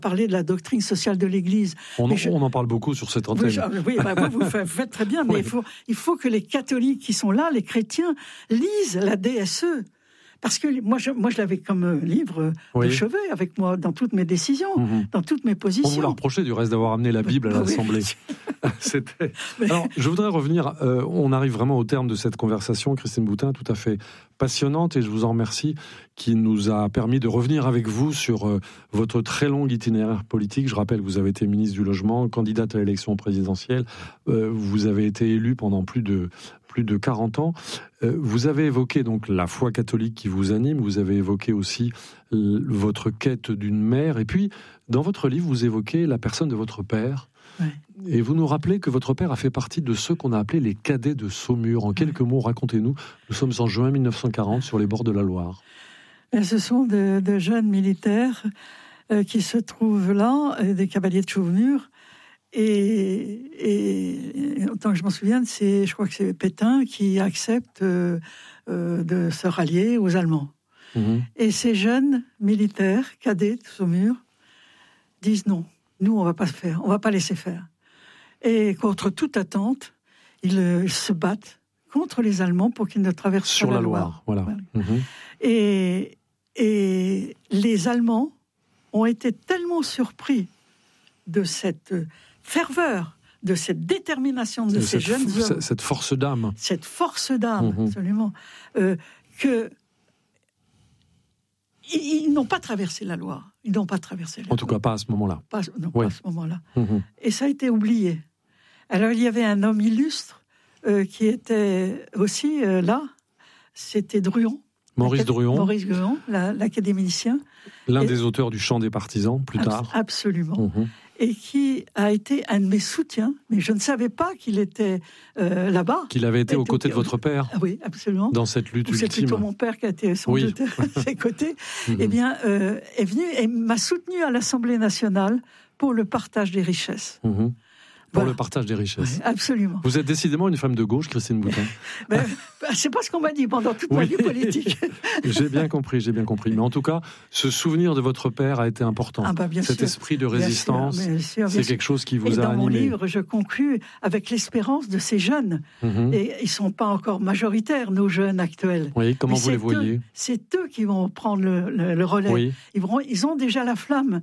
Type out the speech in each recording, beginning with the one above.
parler de la doctrine sociale de l'Église. On en parle beaucoup sur cette antenne. Oui, vous faites très bien, mais il faut que les catholiques qui sont là, les chrétiens, lisent la DSE. Parce que moi, je l'avais comme livre de chevet avec moi dans toutes mes décisions, dans toutes mes positions. On vous l'a reproché du reste d'avoir amené la Bible à l'Assemblée. Alors, je voudrais revenir, on arrive vraiment au terme de cette conversation, Christine Boutin, tout à fait passionnante, et je vous en remercie, qui nous a permis de revenir avec vous sur votre très long itinéraire politique. Je rappelle que vous avez été ministre du Logement, candidate à l'élection présidentielle, vous avez été élu pendant plus de 40 ans. Vous avez évoqué donc la foi catholique qui vous anime, vous avez évoqué aussi votre quête d'une mère, et puis dans votre livre, vous évoquez la personne de votre père, et vous nous rappelez que votre père a fait partie de ceux qu'on a appelés les cadets de Saumur. En quelques mots, racontez-nous, nous sommes en juin 1940 sur les bords de la Loire. Ce sont de jeunes militaires qui se trouvent là, des cavaliers de Saumur. Et autant que je m'en souvienne, je crois que c'est Pétain qui accepte de se rallier aux Allemands. Et ces jeunes militaires, cadets de Saumur, disent non, nous on va pas laisser faire. Et contre toute attente, ils se battent contre les Allemands pour qu'ils ne traversent pas la Loire. Voilà. Et les Allemands ont été tellement surpris de cette ferveur, de cette détermination de ces jeunes hommes. Cette force d'âme. Cette force d'âme, absolument. Que ils n'ont pas traversé la Loire. Ils n'ont pas traversé la Loire. En tout cas, pas à ce moment-là. Pas à ce moment-là. Et ça a été oublié. Alors, il y avait un homme illustre qui était aussi là. C'était Druon. Maurice Druon, l'académicien. L'un des auteurs du Chant des partisans, plus tard. Absolument. Et qui a été un de mes soutiens, mais je ne savais pas qu'il était là-bas. Qu'il avait été aux côtés de votre père. Oui, absolument. Dans cette lutte ultime. C'est plutôt mon père qui a été sans doute à ses côtés. Eh bien, est venu et m'a soutenu à l'Assemblée nationale pour le partage des richesses. Pour le partage des richesses. Oui, absolument. Vous êtes décidément une femme de gauche, Christine Boutin. C'est pas ce qu'on m'a dit pendant toute ma vie politique. J'ai bien compris. Mais en tout cas, ce souvenir de votre père a été important. Cet esprit de résistance, c'est quelque chose qui vous a animé. Dans mon livre, je conclus avec l'espérance de ces jeunes. Et ils sont pas encore majoritaires, nos jeunes actuels. Oui, comment vous les voyez ? C'est eux qui vont prendre le relais. Oui. Ils ont déjà la flamme.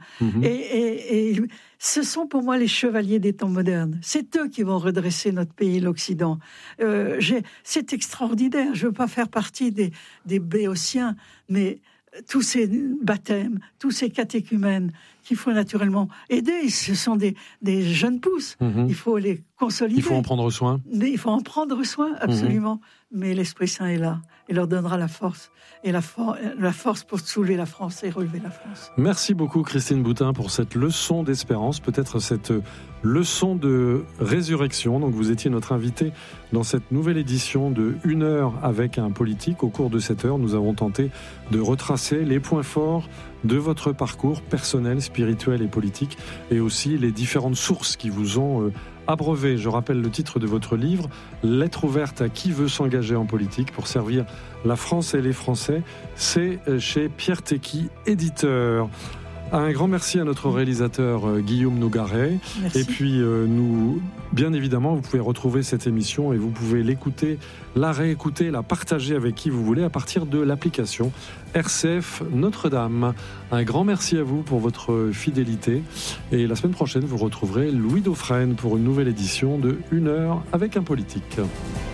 Et ce sont pour moi les chevaliers des temps modernes. C'est eux qui vont redresser notre pays, l'Occident. C'est extraordinaire. Je ne veux pas faire partie des béotiens, mais tous ces baptêmes, tous ces catéchumènes qu'il faut naturellement aider, ce sont des jeunes pousses. Il faut les consolider. Il faut en prendre soin. Il faut en prendre soin, absolument. Mais l'Esprit Saint est là. Il leur donnera la force. Et la force pour soulever la France et relever la France. Merci beaucoup Christine Boutin pour cette leçon d'espérance, peut-être cette leçon de résurrection. Donc vous étiez notre invité dans cette nouvelle édition de 1 heure avec un politique. Au cours de cette heure, nous avons tenté de retracer les points forts de votre parcours personnel, spirituel et politique, et aussi les différentes sources qui vous ont abreuvé. Je rappelle le titre de votre livre, Lettre ouverte à qui veut s'engager en politique pour servir la France et les Français. C'est chez Pierre Tecky, éditeur. Un grand merci à notre réalisateur Guillaume Nogaret. Merci. Et puis nous, bien évidemment, vous pouvez retrouver cette émission et vous pouvez l'écouter, la réécouter, la partager avec qui vous voulez à partir de l'application RCF Notre-Dame. Un grand merci à vous pour votre fidélité. Et la semaine prochaine, vous retrouverez Louis Dauphren pour une nouvelle édition de 1 heure avec un politique.